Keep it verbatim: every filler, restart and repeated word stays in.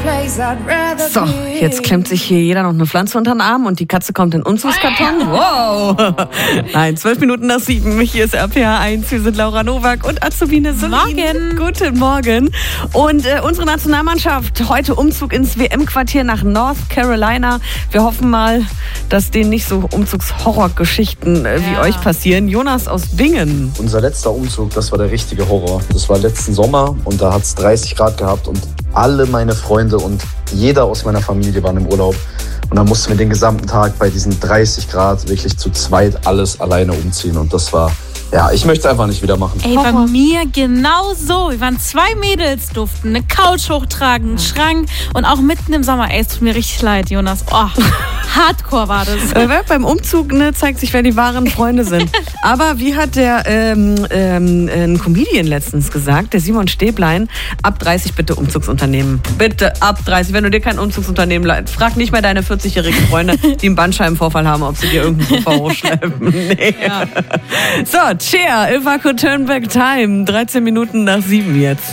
So, jetzt klemmt sich hier jeder noch eine Pflanze unter den Arm und die Katze kommt in den Umzugskarton. Wow! Nein, zwölf Minuten nach sieben. Hier ist R P H eins. Wir sind Laura Nowak und Azubine Solin. Morgen. Guten Morgen. Und äh, unsere Nationalmannschaft, heute Umzug ins W M-Quartier nach North Carolina. Wir hoffen mal, dass denen nicht so Umzugshorrorgeschichten äh, wie Ja. euch passieren. Jonas aus Bingen. Unser letzter Umzug, das war der richtige Horror. Das war letzten Sommer und da hat es dreißig Grad gehabt und alle meine Freunde und jeder aus meiner Familie waren im Urlaub. Und dann mussten wir den gesamten Tag bei diesen dreißig Grad wirklich zu zweit alles alleine umziehen. Und das war, ja, ich möchte es einfach nicht wieder machen. Ey, bei mir genau so. Wir waren zwei Mädels, durften eine Couch hochtragen, einen Schrank und auch mitten im Sommer. Ey, es tut mir richtig leid, Jonas. Oh, Hardcore war das. Äh, beim Umzug ne, zeigt sich, wer die wahren Freunde sind. Aber wie hat der ähm, ähm, ein Comedian letztens gesagt, der Simon Stäblein, ab dreißig bitte Umzugsunternehmen. Bitte ab dreißig. Wenn du dir kein Umzugsunternehmen leitest, frag nicht mehr deine vierzigjährigen Freunde, die einen Bandscheibenvorfall haben, ob sie dir irgendeinen Sofa hochschleppen. Nee. Ja. So, Cher, If I Could Turn Back Time. dreizehn Minuten nach sieben jetzt.